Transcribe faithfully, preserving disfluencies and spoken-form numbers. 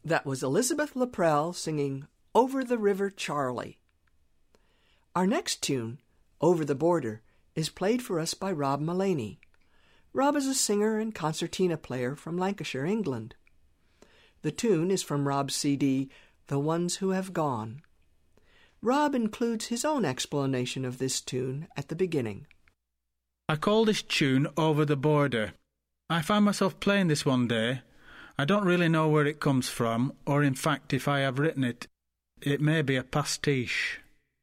That was Elizabeth Laprelle singing Over the River Charlie. Our next tune, Over the Border, is played for us by Rob Mullaney. Rob is a singer and concertina player from Lancashire, England. The tune is from Rob's C D, The Ones Who Have Gone. Rob includes his own explanation of this tune at the beginning. I call this tune Over the Border. I found myself playing this one day. I don't really know where it comes from, or in fact if I have written it, it may be a pastiche.